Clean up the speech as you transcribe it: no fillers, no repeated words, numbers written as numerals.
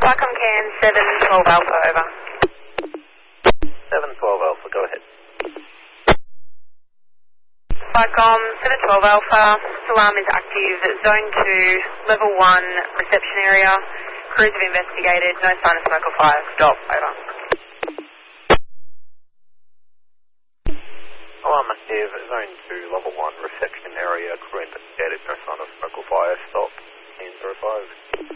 Flycom Can 712 Alpha, over. 712 Alpha, go ahead. Flycom 712 Alpha, alarm is active, zone 2, level 1, reception area. Crews have investigated, no sign of smoke or fire, stop, over. Alarm active, zone 2, level 1, reception area, crew investigated, no sign of smoke or fire, stop, 1005.